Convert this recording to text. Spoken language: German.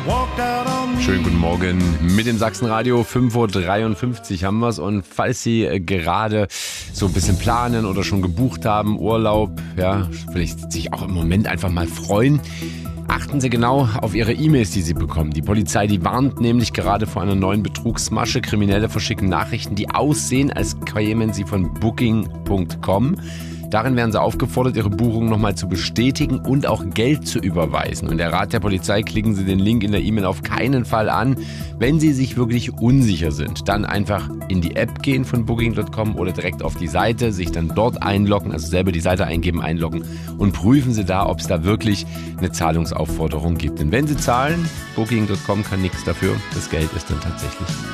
Schönen guten Morgen mit dem Sachsenradio. 5:53 Uhr haben wir es. Und falls Sie gerade so ein bisschen planen oder schon gebucht haben, Urlaub, ja, vielleicht sich auch im Moment einfach mal freuen, achten Sie genau auf Ihre E-Mails, die Sie bekommen. Die Polizei, die warnt nämlich gerade vor einer neuen Betrugsmasche. Kriminelle verschicken Nachrichten, die aussehen, als kämen sie von Booking.com. Darin werden sie aufgefordert, ihre Buchung nochmal zu bestätigen und auch Geld zu überweisen. Und der Rat der Polizei, klicken Sie den Link in der E-Mail auf keinen Fall an. Wenn Sie sich wirklich unsicher sind, dann einfach in die App gehen von Booking.com oder direkt auf die Seite, sich dann dort einloggen, also selber die Seite eingeben, einloggen und prüfen Sie da, ob es da wirklich eine Zahlungsaufforderung gibt. Denn wenn Sie zahlen, Booking.com kann nichts dafür, das Geld ist dann tatsächlich